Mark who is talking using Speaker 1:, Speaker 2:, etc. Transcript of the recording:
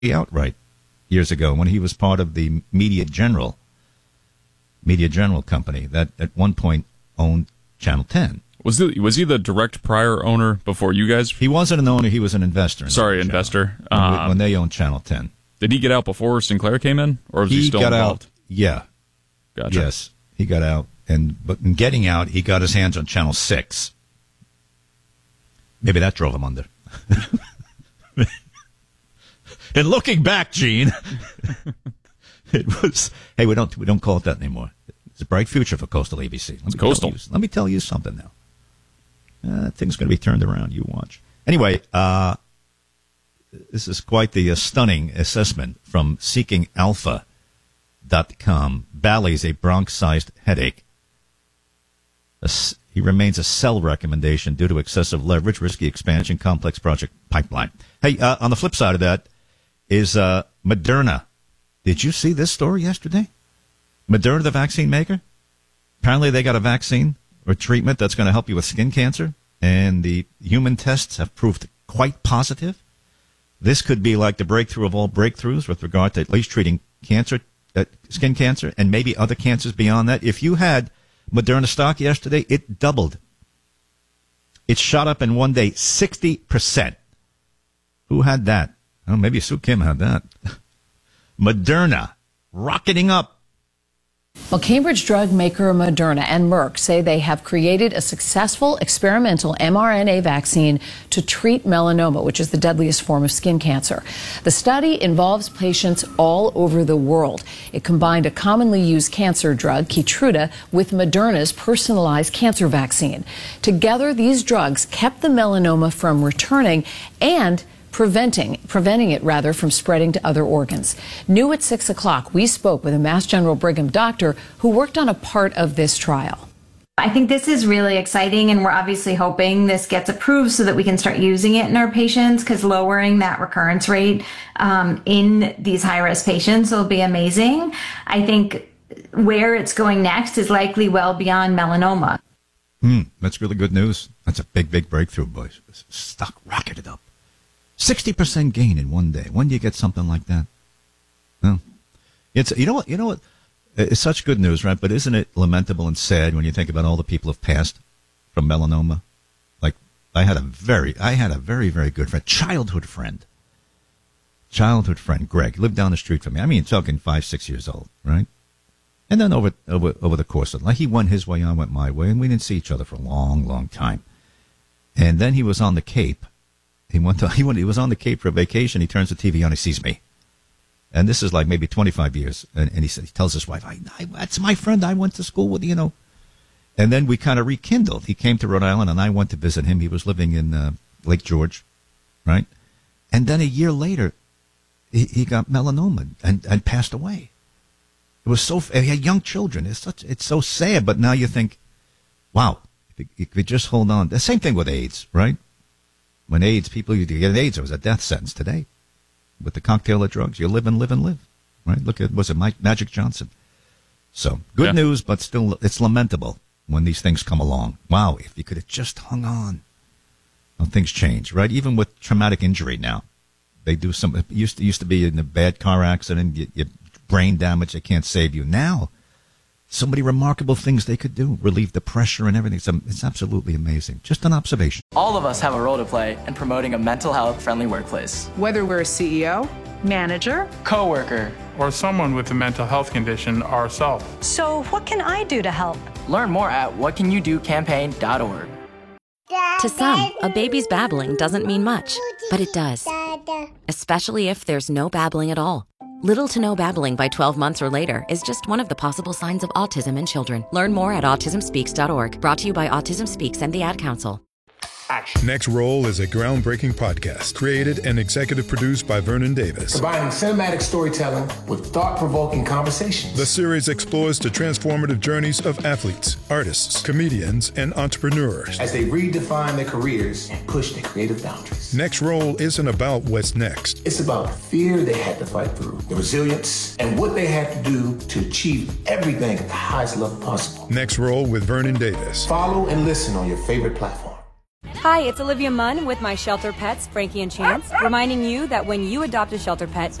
Speaker 1: outright years ago when he was part of the Media General company that at one point owned Channel 10.
Speaker 2: Was he the direct prior owner before you guys?
Speaker 1: He wasn't an owner. He was an investor.
Speaker 2: Investor.
Speaker 1: When they owned Channel 10.
Speaker 2: Did he get out before Sinclair came in, or was he still involved?
Speaker 1: Out. Yeah.
Speaker 2: Gotcha.
Speaker 1: Yes, he got out, but in getting out, he got his hands on Channel 6. Maybe that drove him under. And looking back, Gene, it was. Hey, we don't call it that anymore. It's a bright future for Coastal ABC. Let me tell you something now. Things going to be turned around. You watch. Anyway, this is quite the stunning assessment from SeekingAlpha.com. Bally's a Bronx-sized headache. He remains a sell recommendation due to excessive leverage, risky expansion, complex project pipeline. Hey, on the flip side of that is Moderna. Did you see this story yesterday? Moderna, the vaccine maker? Apparently they got a vaccine or treatment that's going to help you with skin cancer, and the human tests have proved quite positive. This could be like the breakthrough of all breakthroughs with regard to at least treating cancer, skin cancer, and maybe other cancers beyond that. If you had Moderna stock yesterday, it doubled. It shot up in one day 60%. Who had that? Oh, maybe Sue Kim had that. Moderna, rocketing up.
Speaker 3: Well, Cambridge drug maker Moderna and Merck say they have created a successful experimental mRNA vaccine to treat melanoma, which is the deadliest form of skin cancer. The study involves patients all over the world. It combined a commonly used cancer drug, Keytruda, with Moderna's personalized cancer vaccine. Together, these drugs kept the melanoma from returning and preventing it from spreading to other organs. New at 6 o'clock, we spoke with a Mass General Brigham doctor who worked on a part of this trial.
Speaker 4: I think this is really exciting, and we're obviously hoping this gets approved so that we can start using it in our patients, because lowering that recurrence rate in these high-risk patients will be amazing. I think where it's going next is likely well beyond melanoma.
Speaker 1: That's really good news. That's a big, big breakthrough, boys. Stock rocketed up. 60% gain in one day. When do you get something like that? No. It's you know what? It's such good news, right? But isn't it lamentable and sad when you think about all the people who've passed from melanoma? Like I had a very, very good friend, childhood friend, Greg, lived down the street from me. I mean, talking 5-6 years old, right? And then over the course of life, he went his way, I went my way, and we didn't see each other for a long, long time. And then he was on the Cape. He was on the Cape for a vacation. He turns the TV on. He sees me, and this is like maybe 25 years. And he tells his wife, "That's my friend. I went to school with, you know." And then we kind of rekindled. He came to Rhode Island, and I went to visit him. He was living in Lake George, right? And then a year later, he got melanoma and passed away. It was he had young children. It's so sad. But now you think, wow, if you could just hold on. The same thing with AIDS, right? When people you get AIDS, it was a death sentence. Today, with the cocktail of drugs, you live and live and live, right? Look at, was it Magic Johnson? So, good news, but still, it's lamentable when these things come along. Wow, if you could have just hung on. Well, things change, right? Even with traumatic injury now, they do some, it used to be in a bad car accident, you brain damage, they can't save you. Now, so many remarkable things they could do, relieve the pressure and everything. It's absolutely amazing. Just an observation.
Speaker 5: All of us have a role to play in promoting a mental health friendly workplace.
Speaker 6: Whether we're a CEO, manager,
Speaker 5: coworker,
Speaker 7: or someone with a mental health condition ourselves.
Speaker 8: So what can I do to help?
Speaker 5: Learn more at whatcanyoudocampaign.org.
Speaker 9: To some, a baby's babbling doesn't mean much, but it does. Especially if there's no babbling at all. Little to no babbling by 12 months or later is just one of the possible signs of autism in children. Learn more at autismspeaks.org. Brought to you by Autism Speaks and the Ad Council.
Speaker 10: Action. Next Roll is a groundbreaking podcast created and executive produced by Vernon Davis.
Speaker 11: Combining cinematic storytelling with thought-provoking conversations.
Speaker 10: The series explores the transformative journeys of athletes, artists, comedians, and entrepreneurs
Speaker 11: as they redefine their careers and push their creative boundaries.
Speaker 10: Next Roll isn't about what's next.
Speaker 11: It's about the fear they had to fight through, the resilience, and what they had to do to achieve everything at the highest level possible.
Speaker 10: Next Roll with Vernon Davis.
Speaker 11: Follow and listen on your favorite platform.
Speaker 12: Hi, it's Olivia Munn with my shelter pets, Frankie and Chance, reminding you that when you adopt a shelter pet,